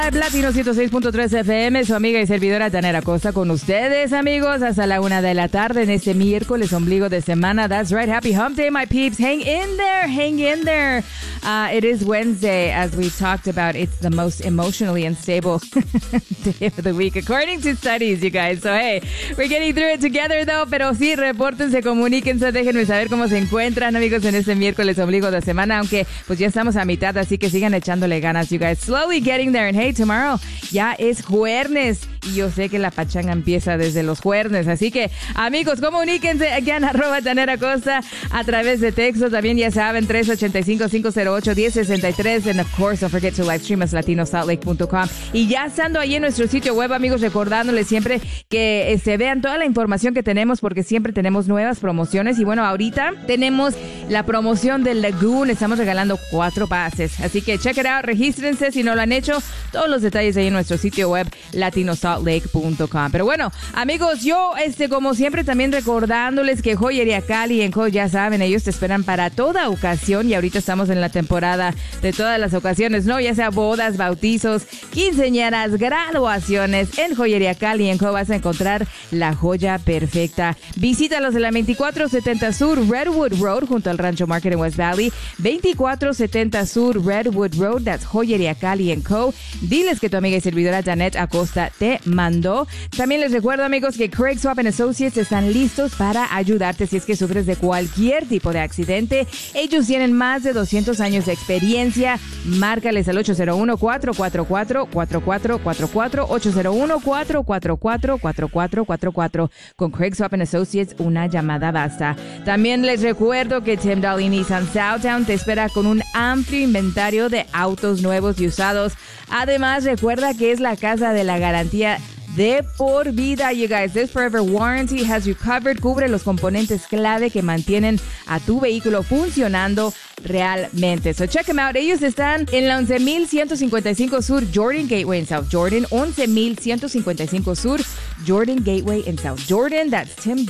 Latino 106.3 FM, su amiga y servidora Tanera Costa con ustedes, amigos, hasta la 1 de la tarde en este miércoles, ombligo de semana. That's right, happy hump day, my peeps. Hang in there, hang in there. It is Wednesday, as we talked about. It's the most emotionally unstable day of the week, according to studies, you guys. So, hey, we're getting through it together, though. Pero sí, repórtense, comuníquense, déjenme saber cómo se encuentran, amigos, en este miércoles, ombligo de semana. Aunque, pues ya estamos a mitad, así que sigan echándole ganas, you guys. Slowly getting there. And hey, tomorrow ya es jueves y yo sé que la pachanga empieza desde los jueves, así que amigos, comuníquense aquí en @Tanera Costa a través de texto, también ya saben 385-508-1063 and of course don't forget to live stream us latinosaltlake.com. Y ya estando ahí en nuestro sitio web, amigos, recordándoles siempre que se vean toda la información que tenemos porque siempre tenemos nuevas promociones y bueno, ahorita tenemos la promoción del Lagoon, estamos regalando 4 pases, así que check it out, regístrense si no lo han hecho. Todos los detalles ahí en nuestro sitio web latinosaltlake.com. Pero bueno, amigos, yo como siempre también recordándoles que Joyería Cali & Co, ya saben, ellos te esperan para toda ocasión y ahorita estamos en la temporada de todas las ocasiones, ¿no? Ya sea bodas, bautizos, quinceañeras, graduaciones. En Joyería Cali & Co vas a encontrar la joya perfecta. Visítalos en la 2470 Sur Redwood Road junto al Rancho Market en West Valley. 2470 Sur Redwood Road, that's Joyería Cali & Co. Diles que tu amiga y servidora Janet Acosta te mandó. También les recuerdo, amigos, que Craig Swap & Associates están listos para ayudarte si es que sufres de cualquier tipo de accidente. Ellos tienen más de 200 años de experiencia. Márcales al 801-444-4444, 801-444-4444. Con Craig Swap & Associates, una llamada basta. También les recuerdo que Tim Daly Nissan Southtown te espera con un amplio inventario de autos nuevos y usados. Además, recuerda que es la casa de la garantía de por vida, you guys. This Forever Warranty has you covered. Cubre los componentes clave que mantienen a tu vehículo funcionando realmente. So check them out. Ellos están en la 11,155 Sur Jordan Gateway en South Jordan. 11,155 Sur Jordan Gateway en South Jordan. That's Tim